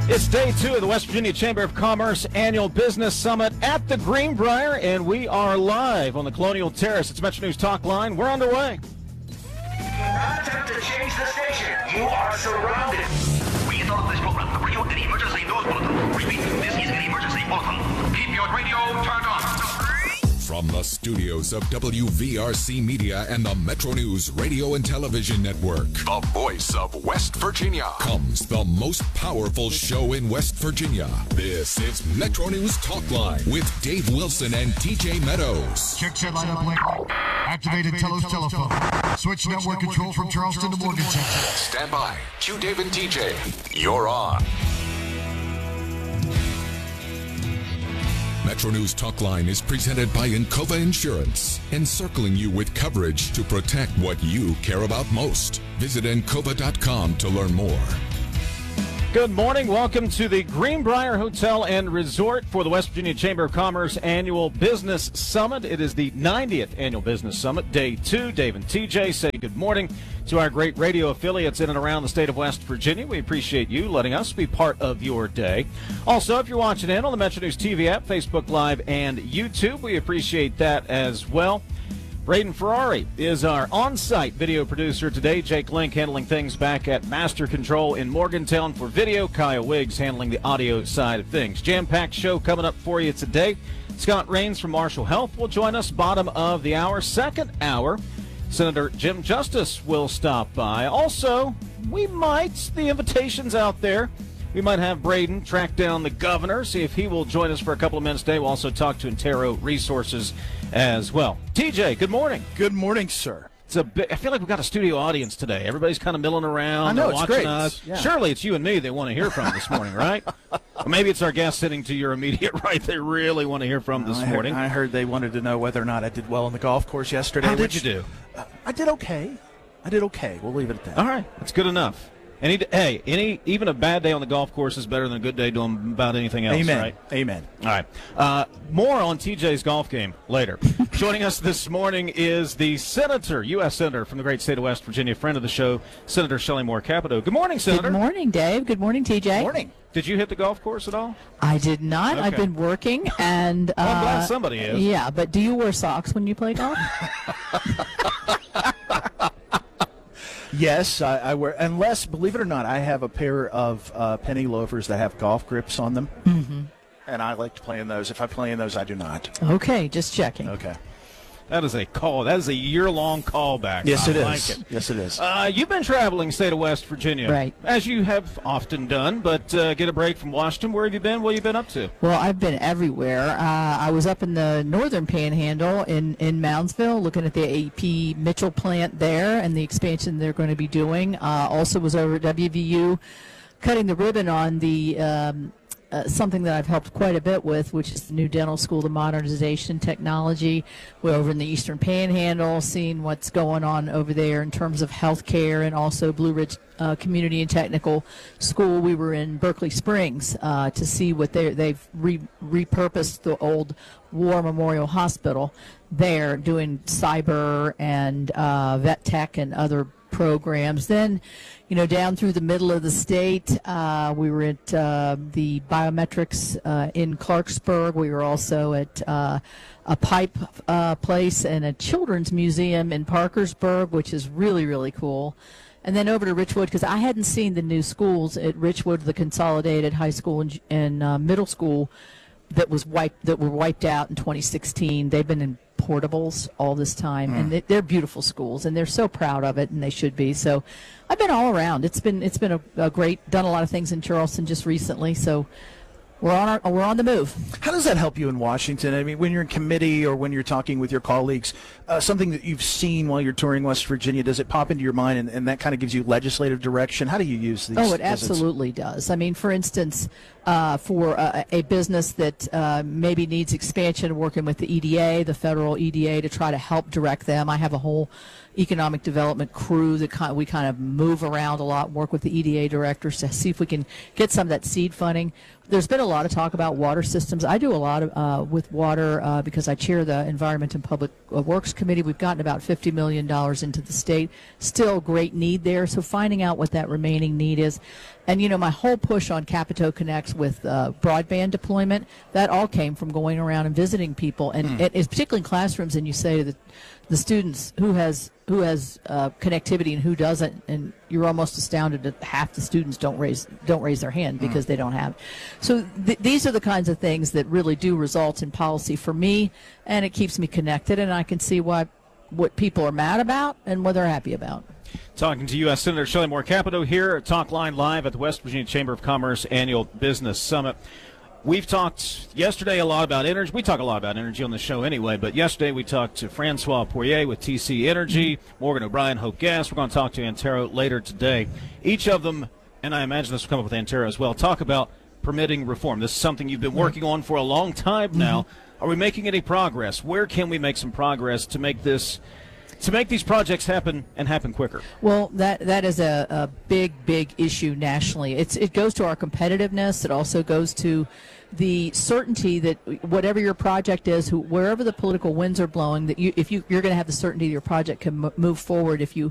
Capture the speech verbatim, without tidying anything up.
It's day two of the West Virginia Chamber of Commerce Annual Business Summit at the Greenbrier, and we are live on the Colonial Terrace. It's Metro News Talk Line. We're underway. Do not attempt to change the station. You are surrounded. We interrupt this program to bring you an emergency news bulletin. Repeat, this is an emergency bulletin. Keep your radio turned on. From the studios of W V R C Media and the Metro News Radio and Television Network, the voice of West Virginia, comes the most powerful show in West Virginia. This is Metro News Talk Line with Dave Wilson and T J Meadows. Check set line up link. Activated Telos telephone. Switch network control from Charleston to Morgantown. Stand by. Q Dave and T J. You're on. Metro News Talk Line is presented by Encova Insurance, encircling you with coverage to protect what you care about most. Visit encova dot com to learn more. Good morning. Welcome to the Greenbrier Hotel and Resort for the West Virginia Chamber of Commerce Annual Business Summit. It is the ninetieth Annual Business Summit, day two. Dave and T J say good morning to our great radio affiliates in and around the state of West Virginia. We appreciate you letting us be part of your day. Also, if you're watching in on the Metro News T V app, Facebook Live, and YouTube, we appreciate that as well. Braden Ferrari is our on-site video producer today. Jake Link handling things back at Master Control in Morgantown for video. Kyle Wiggs handling the audio side of things. Jam-packed show coming up for you today. Scott Rains from Marshall Health will join us bottom of the hour. Second hour, Senator Jim Justice will stop by. Also, we might, the invitation's out there, we might have Braden track down the governor, see if he will join us for a couple of minutes today. We'll also talk to Intero Resources as well. T J, good morning. Good morning, sir. It's a bit, I feel like we've got a studio audience today. Everybody's kind of milling around. I know, They're it's watching great. us. Yeah. Surely it's you and me they want to hear from this morning, right? Or maybe it's our guest sitting to your immediate right they really want to hear from this I heard, morning. I heard they wanted to know whether or not I did well on the golf course yesterday. How did which, you do? Uh, I did okay. I did okay. We'll leave it at that. All right, that's good enough. Any hey, any even a bad day on the golf course is better than a good day doing about anything else. Amen. Right? Amen. All right. Uh, more on T J's golf game later. Joining us this morning is the Senator, U S Senator from the great state of West Virginia, friend of the show, Senator Shelley Moore Capito. Good morning, Senator. Good morning, Dave. Good morning, T J. Good morning. Did you hit the golf course at all? I did not. Okay. I've been working, and uh, Well, I'm glad somebody is. Yeah, but do you wear socks when you play golf? Yes, I, I wear, unless, believe it or not, I have a pair of uh, penny loafers that have golf grips on them, Mm-hmm. and I like to play in those. If I play in those, I do not. Okay, just checking. Okay. That is a call. That is a year-long callback. Yes, I it like is. it. Yes, it is. Uh, you've been traveling state of West Virginia, Right. as you have often done, but uh, get a break from Washington. Where have you been? What have you been up to? Well, I've been everywhere. Uh, I was up in the northern panhandle in, in Moundsville looking at the A P Mitchell plant there and the expansion they're going to be doing. Uh, also was over at W V U cutting the ribbon on the um, uh, something that I've helped quite a bit with, which is the new dental school, the modernization technology. We're over in the eastern panhandle, seeing what's going on over there in terms of healthcare, and also Blue Ridge uh, Community and Technical School. We were in Berkeley Springs uh, to see what they they've re- repurposed the old War Memorial Hospital there, doing cyber and uh, vet tech and other programs. Then, you know, down through the middle of the state, uh, we were at uh, the biometrics uh, in Clarksburg. We were also at uh, a pipe uh, place and a children's museum in Parkersburg, which is really, really cool. And then over to Richwood, because I hadn't seen the new schools at Richwood, the consolidated high school and, and uh, middle school that was wiped that were wiped out in twenty sixteen. They've been in portables all this time, mm. and they, they're beautiful schools, and they're so proud of it, and they should be. So I've been all around. It's been it's been a, a great, done a lot of things in Charleston just recently, so we're on our, we're on the move. How does that help you in Washington? I mean, when you're in committee or when you're talking with your colleagues, uh, something that you've seen while you're touring West Virginia, does it pop into your mind, and, and that kind of gives you legislative direction? How do you use these? Oh, it visits? absolutely does. I mean, for instance, uh, for a, a business that uh, maybe needs expansion, working with the E D A, the federal E D A, to try to help direct them. I have a whole economic development crew that kind of, we kind of move around a lot, work with the E D A directors to see if we can get some of that seed funding. There's been a lot of talk about water systems. I do a lot of, uh, with water uh, because I chair the Environment and Public Works Committee. We've gotten about fifty million dollars into the state. Still great need there, so finding out what that remaining need is. And, you know, my whole push on Capito Connects with uh, broadband deployment, that all came from going around and visiting people. And Mm. it is particularly in classrooms, and you say to the, the students who has who has uh, connectivity and who doesn't, and you're almost astounded that half the students don't raise don't raise their hand because Mm. they don't have. So th- these are the kinds of things that really do result in policy for me, and it keeps me connected, and I can see why what people are mad about and what they're happy about. Talking to U S Senator Shelley Moore Capito here at Talk Line Live at the West Virginia Chamber of Commerce Annual Business Summit. We've talked yesterday a lot about energy. We talk a lot about energy on the show anyway, but yesterday we talked to Francois Poirier with T C Energy, Morgan O'Brien, Hope Gas. We're going to talk to Antero later today. Each of them, and I imagine this will come up with Antero as well, talk about permitting reform. This is something you've been working on for a long time now. Mm-hmm. Are we making any progress? Where can we make some progress to make this to make these projects happen and happen quicker? Well, that that is a, a big, big issue nationally. It's it goes to our competitiveness. It also goes to the certainty that whatever your project is, who, wherever the political winds are blowing, that you, if you, you're going to have the certainty that your project can m- move forward if you